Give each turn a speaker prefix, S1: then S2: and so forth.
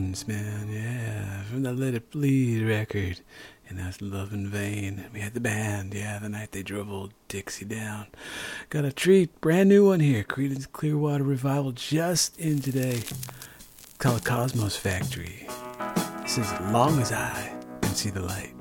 S1: tunes, man. Yeah, from the Let It Bleed record. And that's Love in Vain. We had the band, the night they drove old Dixie down. Got a treat, brand new one here. Creedence Clearwater Revival just in today. Called Cosmos Factory. This is Long as I Can See the Light.